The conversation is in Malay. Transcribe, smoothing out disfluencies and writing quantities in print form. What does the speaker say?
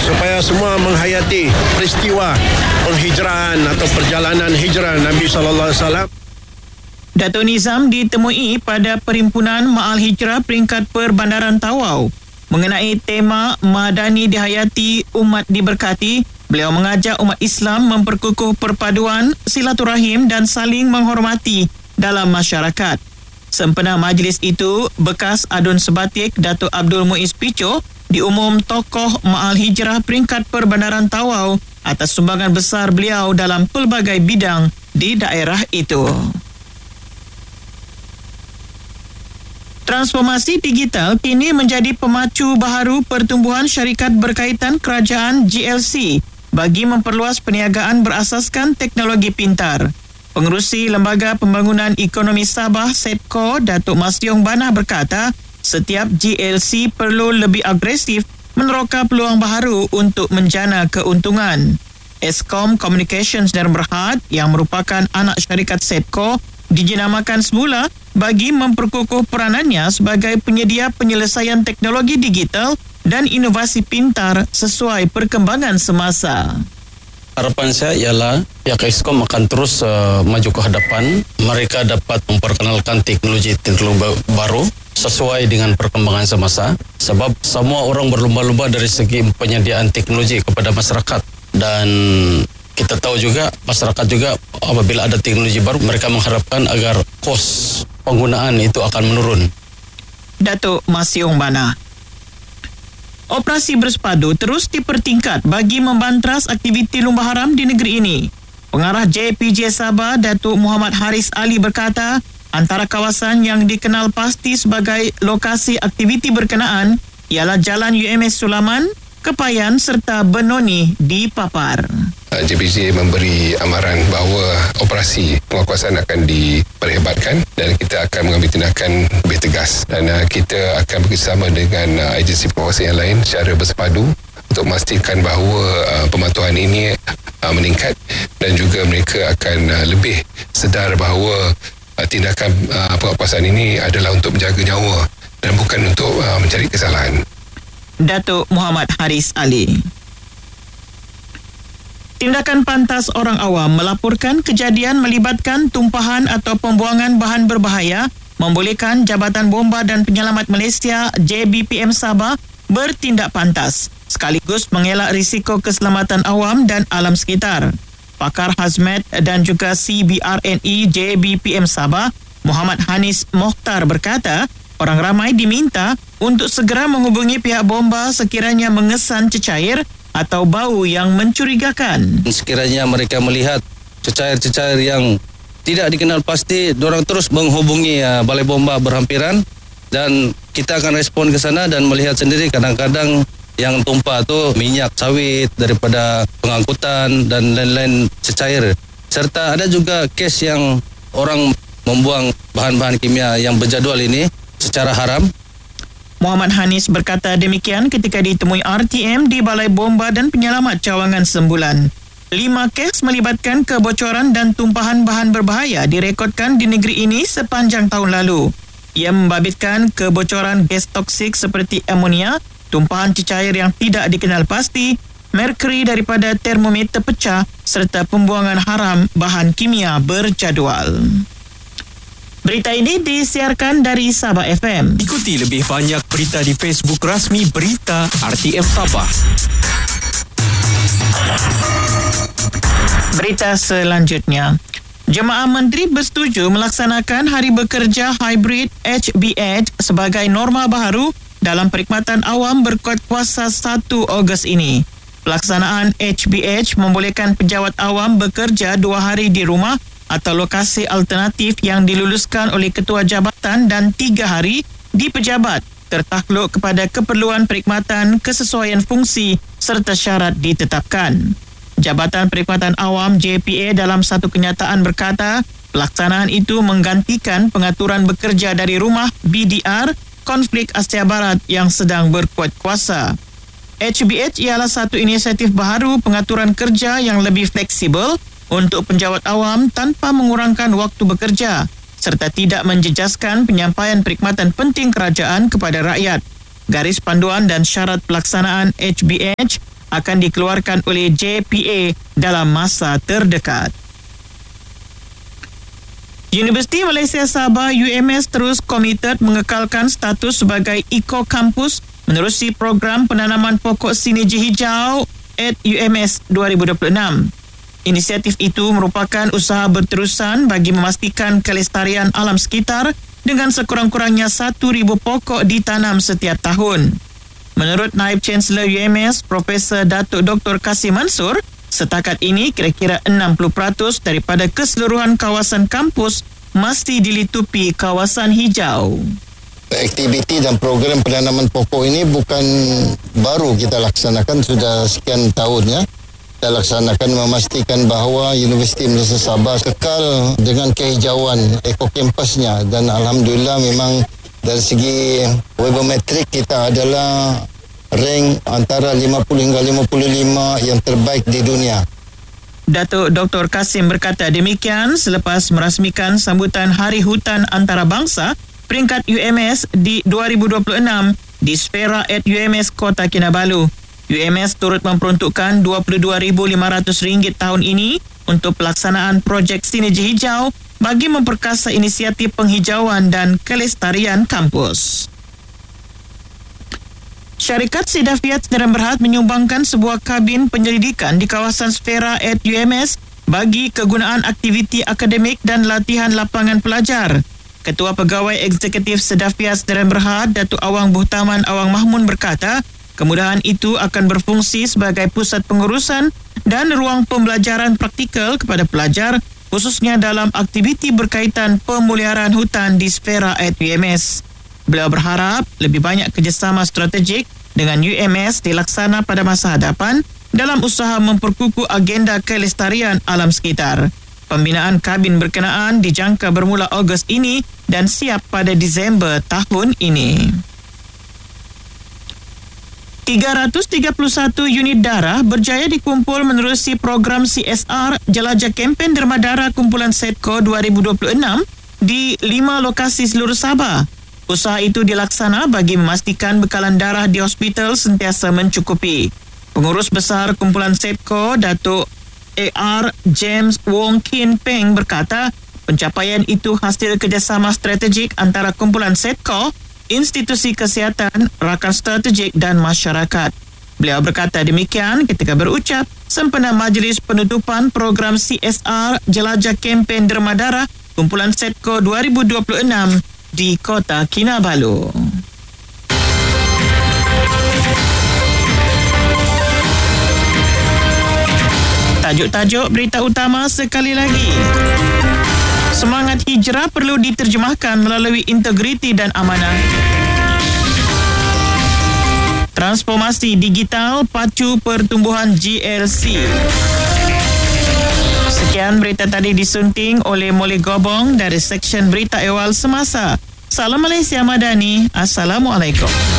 supaya semua menghayati peristiwa penghijrahan atau perjalanan hijrah Nabi SAW. Dato' Nizam ditemui pada Perhimpunan Ma'al Hijrah peringkat Perbandaran Tawau. Mengenai tema Madani dihayati, umat diberkati, beliau mengajak umat Islam memperkukuh perpaduan, silaturahim dan saling menghormati dalam masyarakat. Sempena majlis itu, bekas Adun Sebatik Datuk Abdul Muiz Picho diumum tokoh Ma'al Hijrah peringkat Perbandaran Tawau atas sumbangan besar beliau dalam pelbagai bidang di daerah itu. Transformasi digital kini menjadi pemacu baharu pertumbuhan syarikat berkaitan kerajaan GLC bagi memperluas perniagaan berasaskan teknologi pintar. Pengerusi Lembaga Pembangunan Ekonomi Sabah SEDCO, Datuk Masyong Banah berkata, setiap GLC perlu lebih agresif meneroka peluang baharu untuk menjana keuntungan. Eskom Communications dan Berhad yang merupakan anak syarikat SEDCO dijenamakan semula bagi memperkukuh peranannya sebagai penyedia penyelesaian teknologi digital dan inovasi pintar sesuai perkembangan semasa. Harapan saya ialah pihak Eskom akan terus maju ke hadapan. Mereka dapat memperkenalkan teknologi baru sesuai dengan perkembangan semasa. Sebab semua orang berlomba-lomba dari segi penyediaan teknologi kepada masyarakat. Dan kita tahu juga masyarakat juga apabila ada teknologi baru, mereka mengharapkan agar kos penggunaan itu akan menurun. Datuk Masyong Banah. Operasi bersepadu terus dipertingkat bagi membantras aktiviti lumba haram di negeri ini. Pengarah JPJ Sabah, Datuk Muhammad Haris Ali berkata, antara kawasan yang dikenal pasti sebagai lokasi aktiviti berkenaan ialah Jalan UMS Sulaman, Kepayan serta Benoni di Papar. JPJ memberi amaran bahawa operasi penguasaan akan diperhebatkan dan kita akan mengambil tindakan lebih tegas, dan kita akan bekerjasama dengan agensi penguasaan yang lain secara bersepadu untuk memastikan bahawa pemantauan ini meningkat dan juga mereka akan lebih sedar bahawa tindakan penguasaan ini adalah untuk menjaga nyawa dan bukan untuk mencari kesalahan. Datuk Muhammad Haris Ali. Tindakan pantas orang awam melaporkan kejadian melibatkan tumpahan atau pembuangan bahan berbahaya membolehkan Jabatan Bomba dan Penyelamat Malaysia JBPM Sabah bertindak pantas sekaligus mengelak risiko keselamatan awam dan alam sekitar. Pakar Hazmat dan juga CBRNE JBPM Sabah Muhammad Hanis Mokhtar berkata, orang ramai diminta untuk segera menghubungi pihak bomba sekiranya mengesan cecair atau bau yang mencurigakan. Sekiranya mereka melihat cecair-cecair yang tidak dikenal pasti, diorang terus menghubungi balai bomba berhampiran dan kita akan respon ke sana dan melihat sendiri. Kadang-kadang yang tumpah tu minyak sawit daripada pengangkutan dan lain-lain cecair. Serta ada juga kes yang orang membuang bahan-bahan kimia yang berjadual ini secara haram. Muhammad Hanis berkata demikian ketika ditemui RTM di Balai Bomba dan Penyelamat Cawangan Sembulan. 5 kes melibatkan kebocoran dan tumpahan bahan berbahaya direkodkan di negeri ini sepanjang tahun lalu. Ia membabitkan kebocoran gas toksik seperti amonia, tumpahan cecair yang tidak dikenal pasti, merkuri daripada termometer pecah serta pembuangan haram bahan kimia berjadual. Berita ini disiarkan dari Sabah FM. Ikuti lebih banyak berita di Facebook rasmi Berita RTM Sabah. Berita selanjutnya. Jemaah Menteri bersetuju melaksanakan Hari Bekerja Hybrid HBH sebagai norma baharu dalam perkhidmatan awam berkuat kuasa 1 Ogos ini. Pelaksanaan HBH membolehkan penjawat awam bekerja 2 hari di rumah atau lokasi alternatif yang diluluskan oleh ketua jabatan dan 3 hari di pejabat tertakluk kepada keperluan perkhidmatan kesesuaian fungsi serta syarat ditetapkan. Jabatan Perkhidmatan Awam JPA dalam satu kenyataan berkata, pelaksanaan itu menggantikan pengaturan bekerja dari rumah BDR konflik Asia Barat yang sedang berkuat kuasa. HBH ialah satu inisiatif baharu pengaturan kerja yang lebih fleksibel untuk penjawat awam tanpa mengurangkan waktu bekerja serta tidak menjejaskan penyampaian perkhidmatan penting kerajaan kepada rakyat. Garis panduan dan syarat pelaksanaan HBH akan dikeluarkan oleh JPA dalam masa terdekat. Universiti Malaysia Sabah UMS terus komited mengekalkan status sebagai Eco-Kampus menerusi program penanaman pokok sinergi hijau at UMS 2026. Inisiatif itu merupakan usaha berterusan bagi memastikan kelestarian alam sekitar dengan sekurang-kurangnya 1,000 pokok ditanam setiap tahun. Menurut Naib Chancellor UMS, Profesor Datuk Dr. Kasim Mansur, setakat ini kira-kira 60% daripada keseluruhan kawasan kampus masih dilitupi kawasan hijau. Aktiviti dan program penanaman pokok ini bukan baru kita laksanakan, sudah sekian tahun ya. Kita laksanakan memastikan bahawa Universiti Malaysia Sabah kekal dengan kehijauan ekokampusnya, dan alhamdulillah memang dari segi webometrik kita adalah rank antara 50 hingga 55 yang terbaik di dunia. Datuk Dr. Kasim berkata demikian selepas merasmikan sambutan Hari Hutan Antarabangsa peringkat UMS di 2026 di Sfera at UMS Kota Kinabalu. UMS turut memperuntukkan RM22,500 tahun ini untuk pelaksanaan projek sinergi hijau bagi memperkasa inisiatif penghijauan dan kelestarian kampus. Syarikat Sidafiat Sdn Bhd menyumbangkan sebuah kabin penyelidikan di kawasan Sfera at UMS bagi kegunaan aktiviti akademik dan latihan lapangan pelajar. Ketua Pegawai Eksekutif Sidafiat Sdn Bhd, Datuk Awang Buhtaman Awang Mahmun berkata, kemudahan itu akan berfungsi sebagai pusat pengurusan dan ruang pembelajaran praktikal kepada pelajar, khususnya dalam aktiviti berkaitan pemeliharaan hutan di Sfera at UMS. Beliau berharap lebih banyak kerjasama strategik dengan UMS dilaksana pada masa hadapan dalam usaha memperkukuh agenda kelestarian alam sekitar. Pembinaan kabin berkenaan dijangka bermula Ogos ini dan siap pada Disember tahun ini. 331 unit darah berjaya dikumpul menerusi program CSR Jelajah Kempen Derma Darah Kumpulan SEDCO 2026 di 5 lokasi seluruh Sabah. Usaha itu dilaksana bagi memastikan bekalan darah di hospital sentiasa mencukupi. Pengurus Besar Kumpulan SEDCO, Datuk A.R. James Wong Kin Peng berkata, pencapaian itu hasil kerjasama strategik antara Kumpulan SEDCO, institusi kesihatan, rakan strategik dan masyarakat. Beliau berkata demikian ketika berucap sempena majlis penutupan program CSR Jelajah Kempen Derma Darah Kumpulan SEDCO 2026 di Kota Kinabalu. Tajuk-tajuk berita utama sekali lagi. Semangat hijrah perlu diterjemahkan melalui integriti dan amanah. Transformasi digital pacu pertumbuhan GLC. Sekian berita tadi disunting oleh Molly Gobong dari Seksyen Berita Ehwal Semasa. Salam Malaysia Madani. Assalamualaikum.